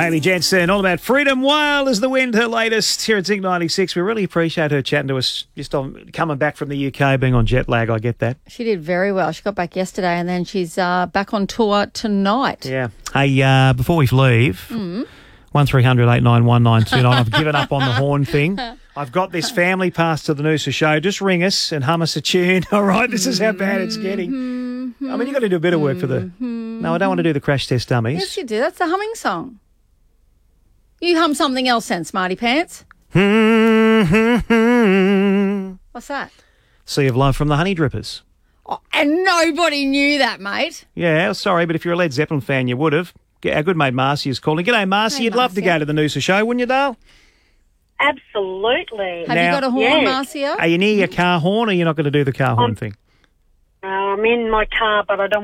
Hayley Jensen, all about freedom. Wild as the wind, her latest here at Zig 96. We really appreciate her chatting to us just on coming back from the UK, being on jet lag. I get that. She did very well. She got back yesterday and then she's back on tour tonight. Yeah. Hey, before we leave, 1300 891 I've given up on the horn thing. I've got this family pass to the Noosa show. Just ring us and hum us a tune. All right, this is how bad it's getting. I mean, you've got to do a bit of work for the... No, I don't want to do the crash test dummies. Yes, you do. That's the humming song. You hum something else then, Smarty Pants. What's that? Sea of Love from the Honey Drippers. Oh, and nobody knew that, mate. Yeah, sorry, but if you're a Led Zeppelin fan, you would have. Our good mate Marcy is calling. G'day, Marcy. Hey, You'd love to Marcia. go to the Noosa show, wouldn't you, Dale? Absolutely. Have you got a horn, yes. Marcia? Are you near your car horn or you're not going to do the car horn thing? I'm in my car, but I don't